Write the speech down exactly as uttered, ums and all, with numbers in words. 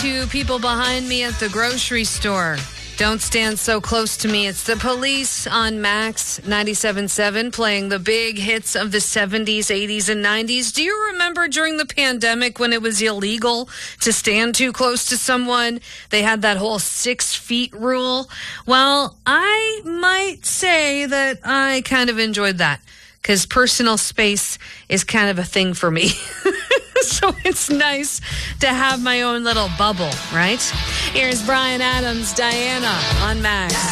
to people behind me at the grocery store. Don't stand so close to me. It's the Police on Max ninety-seven point seven playing the big hits of the seventies, eighties, and nineties. Do you remember during the pandemic when it was illegal to stand too close to someone? They had that whole six feet rule. Well, I might say that I kind of enjoyed that because personal space is kind of a thing for me. So it's nice to have my own little bubble, right? Here's Bryan Adams, Diana on Max.